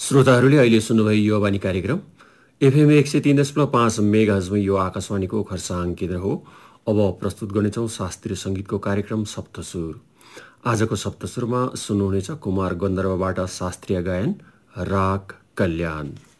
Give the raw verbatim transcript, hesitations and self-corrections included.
श्रोताहरूले अहिले सुन्नुभयो यो वाणी कार्यक्रम एफएम एक सय तीन दशमलव पाँच मेगाहर्जमा यो आकाशवाणीको खरसाङ केन्द्र हो। अब प्रस्तुत गर्नेछौँ शास्त्रीय सङ्गीतको कार्यक्रम सप्तसुर। आजको सप्तसुरमा सुन्नुहुनेछ कुमार गन्धर्वबाट शास्त्रीय गायन राग कल्याण।